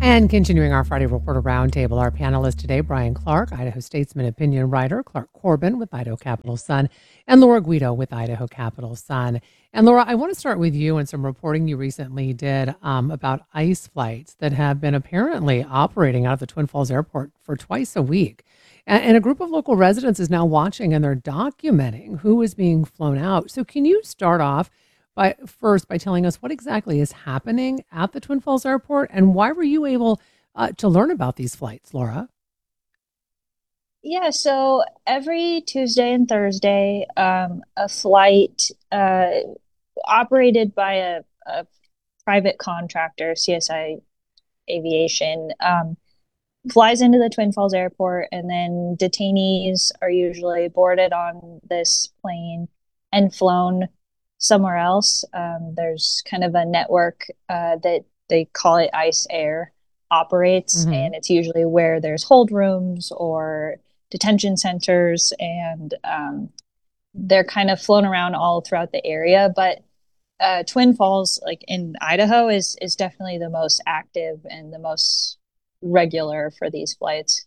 And continuing our Friday Reporter Roundtable, our panelists today, Brian Clark, Idaho Statesman opinion writer, Clark Corbin with Idaho Capital Sun, and Laura Guido with Idaho Capital Sun. And Laura, I want to start with you and some reporting you recently did about ICE flights that have been apparently operating out of the Twin Falls Airport for twice a week. And a group of local residents is now watching and they're documenting who is being flown out. So can you start off by telling us what exactly is happening at the Twin Falls Airport and why were you able to learn about these flights, Laura? Yeah, so every Tuesday and Thursday, a flight operated by a private contractor, CSI Aviation, flies into the Twin Falls Airport, and then detainees are usually boarded on this plane and flown somewhere else. There's kind of a network that they call it ICE Air operates, Hmm. and it's usually where there's hold rooms or detention centers, and they're kind of flown around all throughout the area. But Twin Falls, like in Idaho, is definitely the most active and the most regular for these flights.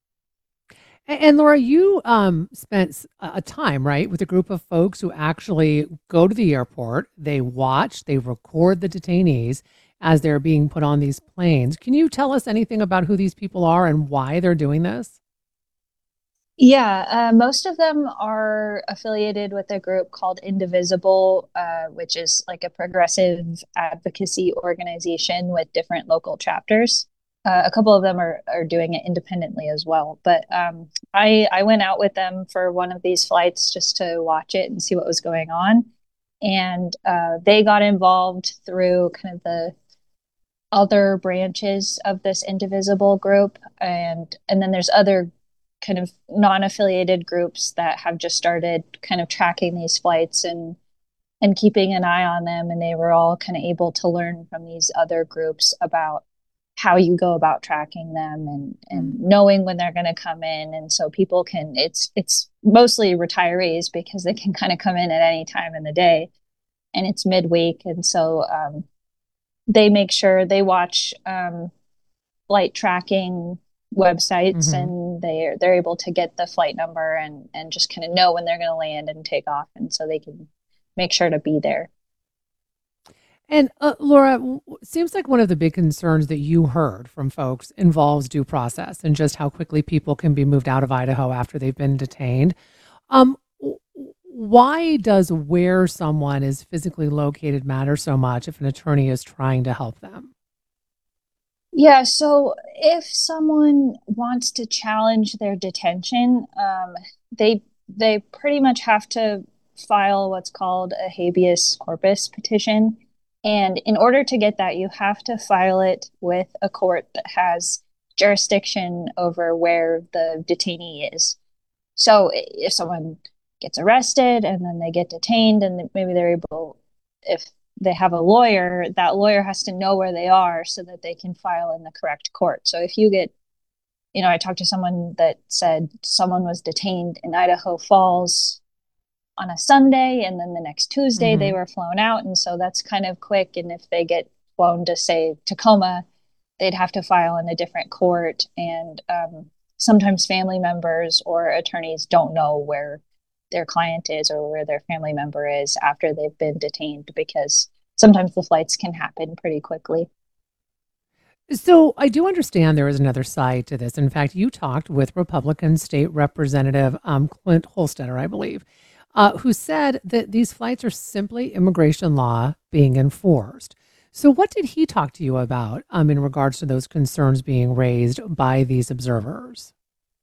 And Laura, you spent a time, right, with a group of folks who actually go to the airport, they watch, they record the detainees as they're being put on these planes. Can you tell us anything about who these people are and why they're doing this? Yeah, most of them are affiliated with a group called Indivisible, which is like a progressive advocacy organization with different local chapters. A couple of them are doing it independently as well. But I went out with them for one of these flights just to watch it and see what was going on. And they got involved through kind of the other branches of this indivisible group, and then there's other kind of non-affiliated groups that have just started kind of tracking these flights and keeping an eye on them, and they were all kind of able to learn from these other groups about how you go about tracking them and knowing when they're going to come in. And so people can, it's mostly retirees because they can kind of come in at any time in the day, and it's midweek. And so they make sure they watch flight tracking websites, Hmm. and they're able to get the flight number and just kind of know when they're going to land and take off, and so they can make sure to be there. And Laura, seems like one of the big concerns that you heard from folks involves due process and just how quickly people can be moved out of Idaho after they've been detained. Why does where someone is physically located matter so much if an attorney is trying to help them? Yeah, so if someone wants to challenge their detention, they pretty much have to file what's called a habeas corpus petition. And in order to get that, you have to file it with a court that has jurisdiction over where the detainee is. So if someone gets arrested and then they get detained, and maybe they're able, if they have a lawyer, that lawyer has to know where they are so that they can file in the correct court. So if you get, I talked to someone that said someone was detained in Idaho Falls on a Sunday, and then the next Tuesday they Hmm. were flown out. And so that's kind of quick. And if they get flown to, say, Tacoma, they'd have to file in a different court. And sometimes family members or attorneys don't know where their client is or where their family member is after they've been detained, because sometimes the flights can happen pretty quickly. So I do understand there is another side to this. In fact, you talked with Republican State Representative Clint Holstetter, I believe, who said that these flights are simply immigration law being enforced. So what did he talk to you about in regards to those concerns being raised by these observers?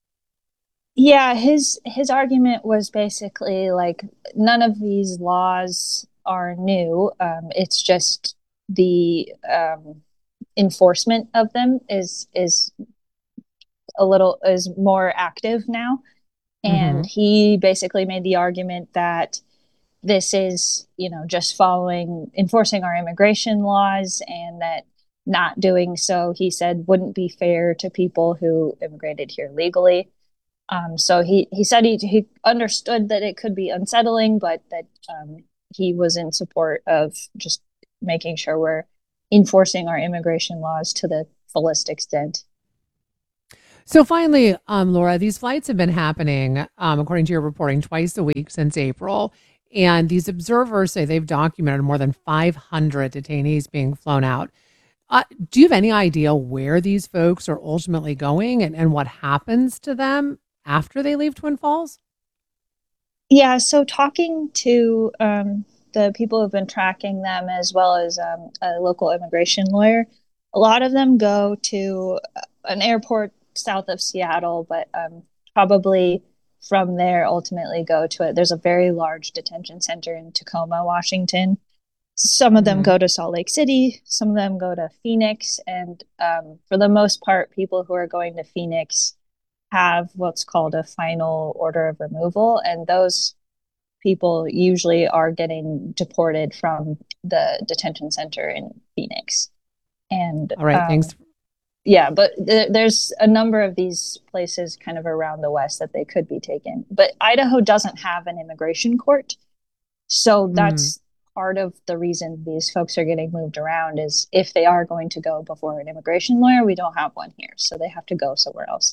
Yeah, his argument was basically like none of these laws are new. It's just the enforcement of them is a little is more active now. And Hmm. he basically made the argument that this is, just following enforcing our immigration laws, and that not doing so, he said, wouldn't be fair to people who immigrated here legally. So he said he understood that it could be unsettling, but that he was in support of just making sure we're enforcing our immigration laws to fullest extent. So finally, Laura, these flights have been happening, according to your reporting, twice a week since April. And these observers say they've documented more than 500 detainees being flown out. Do you have any idea where these folks are ultimately going and what happens to them after they leave Twin Falls? Yeah, so talking to the people who've been tracking them, as well as a local immigration lawyer, a lot of them go to an airport south of Seattle, but probably from there ultimately go to it. There's a very large detention center in Tacoma, Washington. Some of them Hmm. go to Salt Lake City, some of them go to Phoenix, and for the most part, people who are going to Phoenix have what's called a final order of removal, and those people usually are getting deported from the detention center in Phoenix. And All right, thanks. yeah, but there's a number of these places kind of around the West that they could be taken. But Idaho doesn't have an immigration court. So Hmm. that's part of the reason these folks are getting moved around is if they are going to go before an immigration lawyer, we don't have one here. So they have to go somewhere else.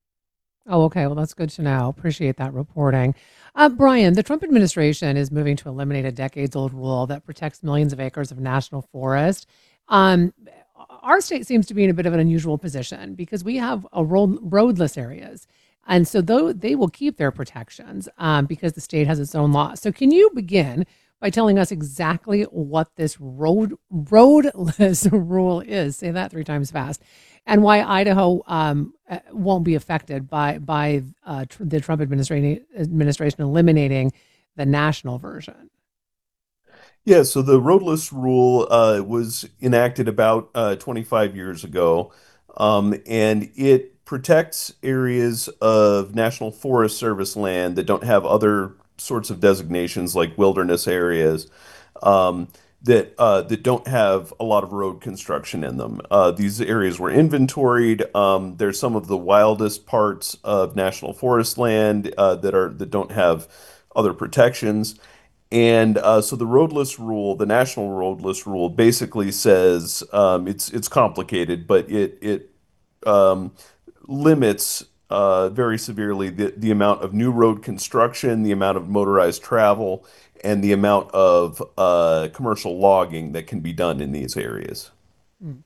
Oh, okay. Well, that's good to know. Appreciate that reporting. Brian, the Trump administration is moving to eliminate a decades old rule that protects millions of acres of national forest. Um, our state seems to be in a bit of an unusual position because we have roadless areas. And so though they will keep their protections because the state has its own law. So can you begin by telling us exactly what this roadless rule is? Say that three times fast and why Idaho won't be affected by the Trump administration eliminating the national version. Yeah, so the roadless rule was enacted about 25 years ago, and it protects areas of National Forest Service land that don't have other sorts of designations like wilderness areas um, that don't have a lot of road construction in them. These areas were inventoried. They're some of the wildest parts of National Forest land that don't have other protections. And so the roadless rule, the national roadless rule, basically says it's complicated, but it um, limits very severely the amount of new road construction, the amount of motorized travel, and the amount of commercial logging that can be done in these areas. Mm.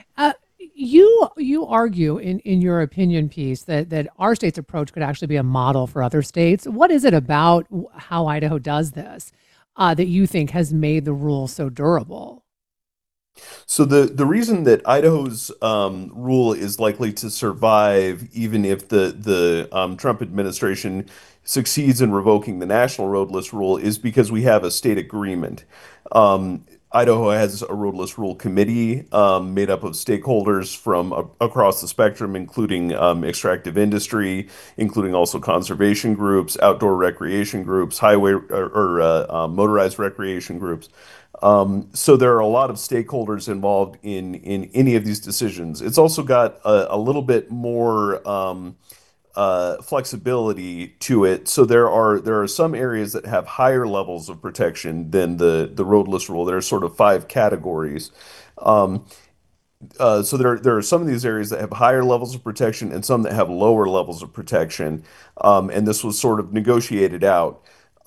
You argue in your opinion piece that our state's approach could actually be a model for other states. What is it about how Idaho does this that you think has made the rule so durable? So the reason that Idaho's rule is likely to survive, even if the Trump administration succeeds in revoking the national roadless rule, is because we have a state agreement. Um, Idaho has a roadless rule committee made up of stakeholders from across the spectrum, including extractive industry, including also conservation groups, outdoor recreation groups, highway or motorized recreation groups. So there are a lot of stakeholders involved in any of these decisions. It's also got a little bit more flexibility to it. So there are some areas that have higher levels of protection than the roadless rule. There are sort of five categories. Um, so there are some of these areas that have higher levels of protection and some that have lower levels of protection. And this was sort of negotiated out.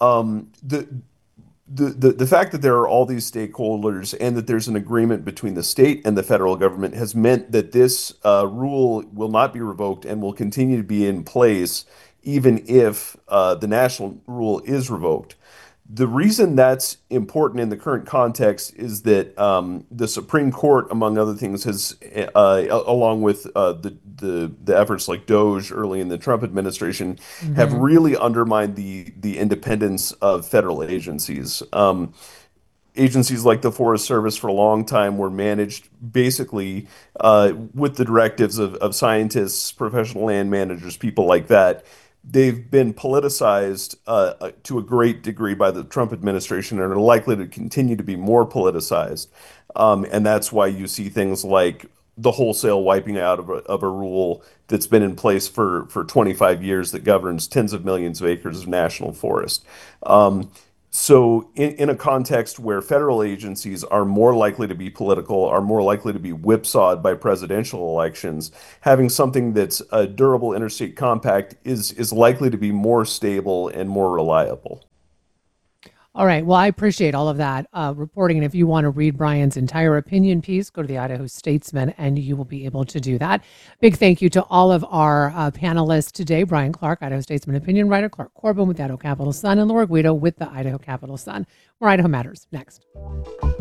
The fact that there are all these stakeholders and that there's an agreement between the state and the federal government has meant that this rule will not be revoked and will continue to be in place even if the national rule is revoked. The reason that's important in the current context is that the Supreme Court, among other things, has, along with the efforts like DOJ early in the Trump administration, have Hmm. really undermined the independence of federal agencies. Agencies like the Forest Service for a long time were managed basically with the directives of scientists, professional land managers, people like that. They've been politicized to a great degree by the Trump administration and are likely to continue to be more politicized. And that's why you see things like the wholesale wiping out of a rule that's been in place for 25 years that governs tens of millions of acres of national forest. Um, So, in a context where federal agencies are more likely to be political, are more likely to be whipsawed by presidential elections, having something that's a durable interstate compact is likely to be more stable and more reliable. All right. Well, I appreciate all of that reporting. And if you want to read Brian's entire opinion piece, go to the Idaho Statesman and you will be able to do that. Big thank you to all of our panelists today: Brian Clark, Idaho Statesman opinion writer; Clark Corbin with the Idaho Capital Sun; and Laura Guido with the Idaho Capital Sun. More Idaho Matters next.